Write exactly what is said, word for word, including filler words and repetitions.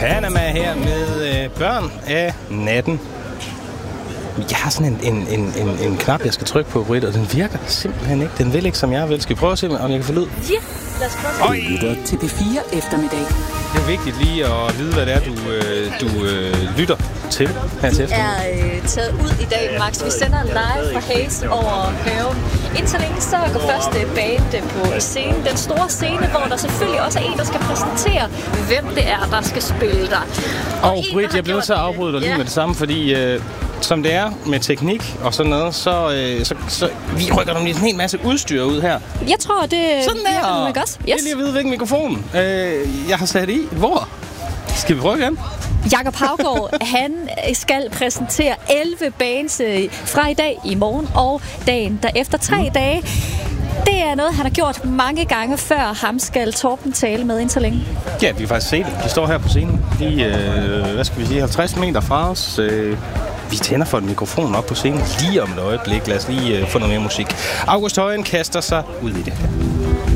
Panama her med øh, børn af natten. Jeg har sådan en, en, en, en, en knap, jeg skal trykke på, Britt, og den virker simpelthen ikke. Den vil ikke, som jeg vil. Skal vi prøve at se, om jeg kan få lyd? Ja, lad os prøve. Du lytter til P fire eftermiddag. Det er vigtigt lige at vide, hvad det er, du, øh, du øh, lytter til her til eftermiddag. Vi er øh, taget ud i dag, Max. Vi sender live fra Hayes over haven. Indtil længe så går første band på scenen. Den store scene, hvor der selvfølgelig også er en, der skal præsentere, hvem det er, der skal spille der. Og, og Britt, jeg bliver nødt til at afbryde dig lige ja. med det samme, fordi øh, som det er med teknik og sådan noget, så, øh, så, så vi rykker nogle en hel masse udstyr ud her. Jeg tror, det sådan der. Ikke også? Yes. Jeg vil lige at vide, hvilken mikrofon øh, jeg har sat i. Hvor? Skal vi prøve igen? Jakob Haugaard, han skal præsentere elleve bands fra i dag, i morgen og dagen derefter. Tre mm. dage. Det er noget, han har gjort mange gange før. Ham skal Torben tale med indtil længe. Ja, vi kan faktisk se det. De står her på scenen. Lige, øh, hvad skal vi sige, halvtreds meter fra os. Øh, vi tænder for en mikrofon op på scenen lige om et øjeblik. Lad os lige øh, få noget mere musik. August Højen kaster sig ud i det.